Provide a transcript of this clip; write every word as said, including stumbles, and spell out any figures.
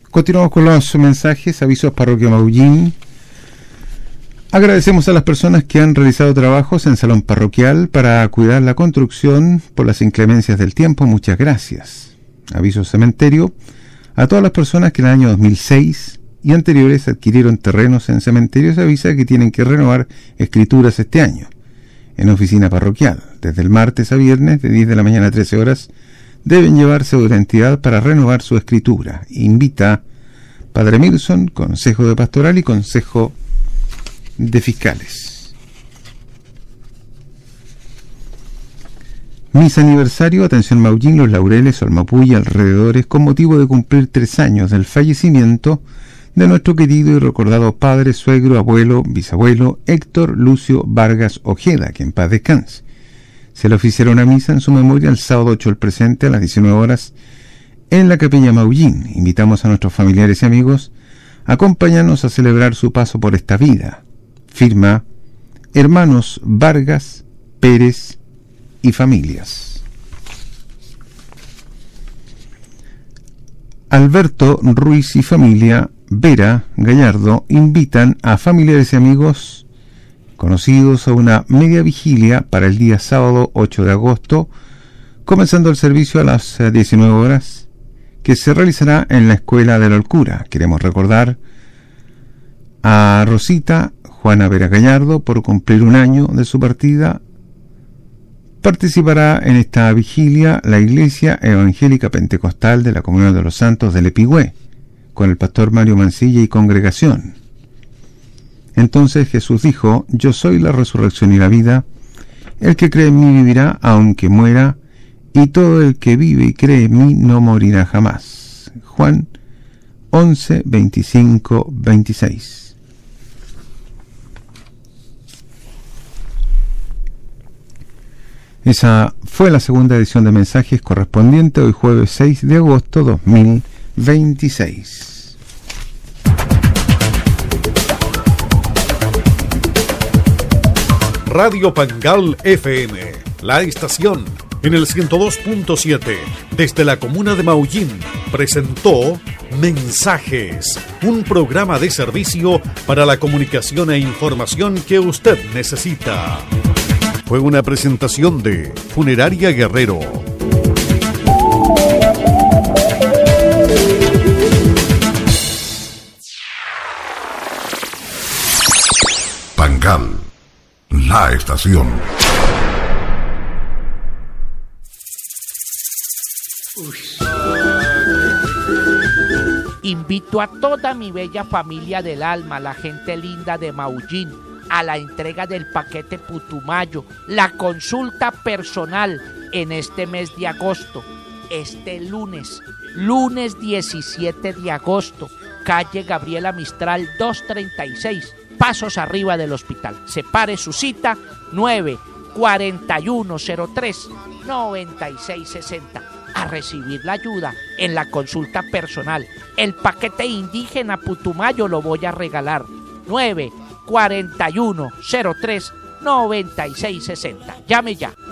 Continuamos con los mensajes, avisos Parroquia Maullín. Agradecemos a las personas que han realizado trabajos en salón parroquial para cuidar la construcción por las inclemencias del tiempo. Muchas gracias. Aviso cementerio. A todas las personas que en el año dos mil seis y anteriores adquirieron terrenos en cementerios, se avisa que tienen que renovar escrituras este año en oficina parroquial. Desde el martes a viernes, de diez de la mañana a trece horas, deben llevarse a la entidad para renovar su escritura. Invita Padre Milson, Consejo de Pastoral y Consejo de Fiscales. Misa aniversario, atención Maullín, Los Laureles, Olmapuy y alrededores, con motivo de cumplir tres años del fallecimiento de nuestro querido y recordado padre, suegro, abuelo, bisabuelo, Héctor Lucio Vargas Ojeda, que en paz descanse. Se le oficiará una misa en su memoria el sábado ocho del presente a las diecinueve horas en la Capilla Maullín. Invitamos a nuestros familiares y amigos a acompañarnos a celebrar su paso por esta vida. Firma Hermanos Vargas, Pérez y familias. Alberto Ruiz y familia Vera Gallardo invitan a familiares y amigos conocidos a una media vigilia para el día sábado ocho de agosto, comenzando el servicio a las diecinueve horas, que se realizará en la Escuela de la Holcura. Queremos recordar a Rosita Juana Vera Gallardo por cumplir un año de su partida. Participará en esta vigilia la Iglesia Evangélica Pentecostal de la Comunión de los Santos del Epigüé, con el pastor Mario Mancilla y congregación. Entonces Jesús dijo: yo soy la resurrección y la vida, el que cree en mí vivirá aunque muera, y todo el que vive y cree en mí no morirá jamás. Juan once, veinticinco, veintiséis. Esa fue la segunda edición de mensajes correspondiente hoy jueves seis de agosto dos mil veintiséis. Radio Pangal F M, la estación en el ciento dos punto siete, desde la comuna de Maullín, presentó Mensajes, un programa de servicio para la comunicación e información que usted necesita. Fue una presentación de Funeraria Guerrero. Pangal, la estación. Invito a toda mi bella familia del alma, la gente linda de Maullín, a la entrega del paquete Putumayo, la consulta personal en este mes de agosto, este lunes, lunes diecisiete de agosto, calle Gabriela Mistral doscientos treinta y seis, pasos arriba del hospital. Separe su cita nueve cuarenta y uno cero tres noventa y seis sesenta a recibir la ayuda en la consulta personal. El paquete indígena Putumayo lo voy a regalar. nueve cuarenta y uno cero tres noventa y seis sesenta. Llame ya.